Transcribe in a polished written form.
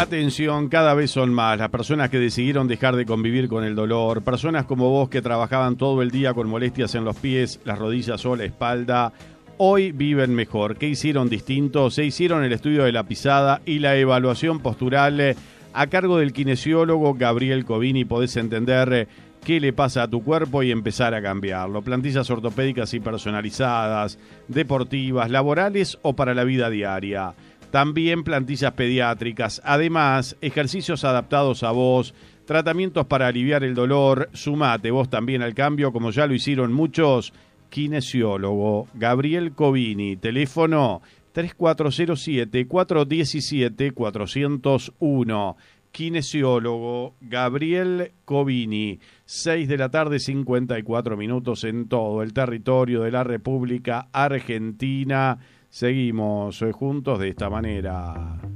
Atención, cada vez son más las personas que decidieron dejar de convivir con el dolor, personas como vos que trabajaban todo el día con molestias en los pies, las rodillas o la espalda, hoy viven mejor. ¿Qué hicieron distinto? Se hicieron el estudio de la pisada y la evaluación postural a cargo del kinesiólogo Gabriel Covini. Podés entender qué le pasa a tu cuerpo y empezar a cambiarlo. Plantillas ortopédicas y personalizadas, deportivas, laborales o para la vida diaria. También plantillas pediátricas, además ejercicios adaptados a vos, tratamientos para aliviar el dolor. Sumate vos también al cambio, como ya lo hicieron muchos. Kinesiólogo Gabriel Covini, teléfono 3407-417-401. Kinesiólogo Gabriel Covini, 6 de la tarde, 54 minutos en todo el territorio de la República Argentina. Seguimos juntos de esta manera.